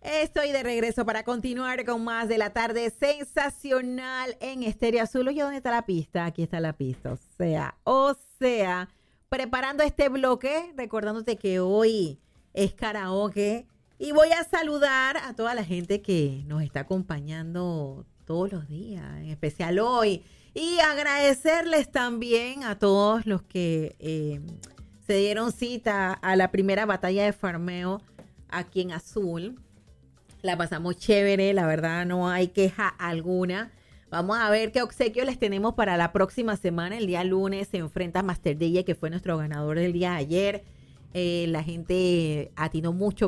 Estoy de regreso para continuar con más de la tarde sensacional en Estéreo Azul. Oye, ¿dónde está la pista? Aquí está la pista. O sea, preparando este bloque, recordándote que hoy es karaoke y voy a saludar a toda la gente que nos está acompañando todos los días, en especial hoy. Y agradecerles también a todos los que se dieron cita a la primera batalla de farmeo aquí en Azul. La pasamos chévere, la verdad no hay queja alguna. Vamos a ver qué obsequio les tenemos para la próxima semana. El día lunes se enfrenta Master DJ, que fue nuestro ganador del día de ayer. La gente atinó mucho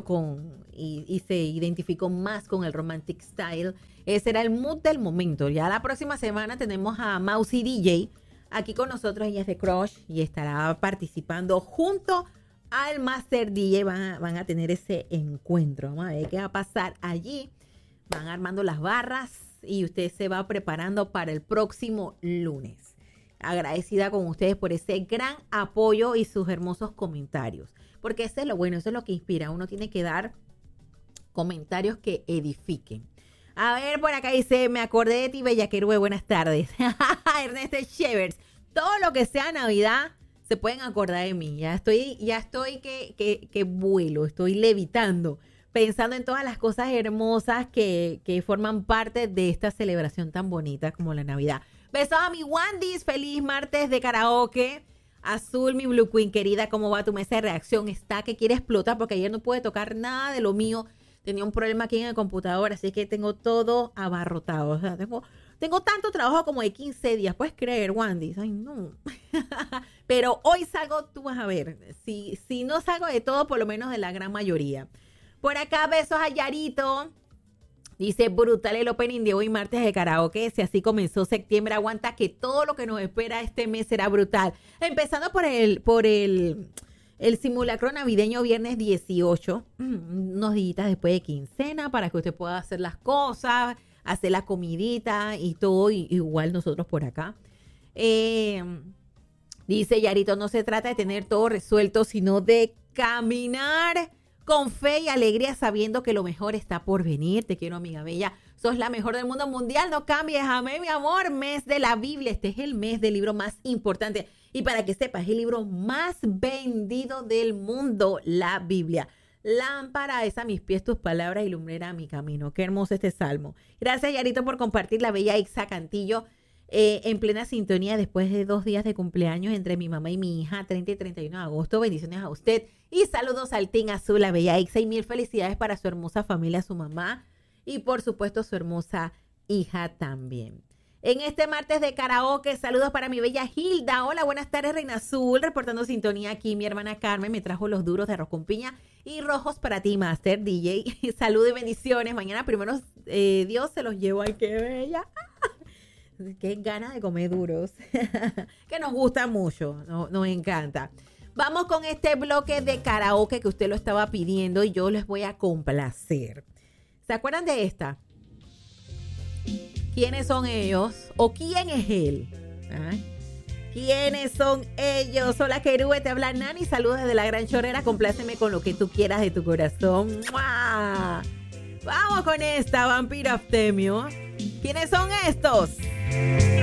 y se identificó más con el Romantic Style. Ese era el mood del momento. Ya la próxima semana tenemos a Mousy DJ aquí con nosotros. Ella es de Crush y estará participando junto al Master DJ. Van a tener ese encuentro. Vamos a ver qué va a pasar allí. Van armando las barras y usted se va preparando para el próximo lunes. Agradecida con ustedes por ese gran apoyo y sus hermosos comentarios. Porque eso es lo bueno, eso es lo que inspira. Uno tiene que dar comentarios que edifiquen. A ver, por acá dice, me acordé de ti, Bellaquerue, buenas tardes. Ernesto Chevers, todo lo que sea Navidad, se pueden acordar de mí. Ya estoy que vuelo, estoy levitando, pensando en todas las cosas hermosas que forman parte de esta celebración tan bonita como la Navidad. Besos a mi Wandis, feliz martes de karaoke. Azul, mi Blue Queen querida, ¿cómo va tu mesa de reacción? Está que quiere explotar porque ayer no pude tocar nada de lo mío. Tenía un problema aquí en el computador, así que tengo todo abarrotado. O sea, tengo tanto trabajo como de 15 días. ¿Puedes creer, Wandis? Ay, no. Pero hoy salgo, tú vas a ver. Si no salgo de todo, por lo menos de la gran mayoría. Por acá, besos a Yarito. Dice, brutal el opening de hoy, martes de karaoke. Si así comenzó septiembre, aguanta que todo lo que nos espera este mes será brutal. Empezando por el simulacro navideño viernes 18. Unos días después de quincena para que usted pueda hacer las cosas, hacer la comidita y todo, igual nosotros por acá. Dice Yarito, no se trata de tener todo resuelto, sino de caminar con fe y alegría, sabiendo que lo mejor está por venir. Te quiero, amiga bella. Sos la mejor del mundo mundial. No cambies, amén, mi amor. Mes de la Biblia. Este es el mes del libro más importante. Y para que sepas, es el libro más vendido del mundo, la Biblia. Lámpara es a mis pies tus palabras y lumbrera a mi camino. Qué hermoso este salmo. Gracias, Yarito, por compartir. La bella Ixa Cantillo. En plena sintonía después de 2 días de cumpleaños entre mi mamá y mi hija, 30 y 31 de agosto. Bendiciones a usted y saludos al Team Azul, la bella Ixa, y mil felicidades para su hermosa familia, su mamá y por supuesto su hermosa hija también. En este martes de karaoke, saludos para mi bella Hilda. Hola, buenas tardes, Reina Azul, reportando sintonía aquí. Mi hermana Carmen me trajo los duros de arroz con piña y rojos para ti, Master DJ. Saludos y bendiciones. Mañana primero Dios se los llevo. Ay, qué bella. Qué ganas de comer duros, que nos gusta mucho, nos encanta. Vamos con este bloque de karaoke que usted lo estaba pidiendo y yo les voy a complacer. ¿Se acuerdan de esta? ¿Quiénes son ellos? ¿O quién es él? ¿Ah? ¿Quiénes son ellos? Hola, Querube, te habla Nani. Saludos desde la Gran Chorrera. Compláceme con lo que tú quieras de tu corazón. ¡Mua! Vamos con esta, Vampiro Aftemio. ¿Quiénes son estos?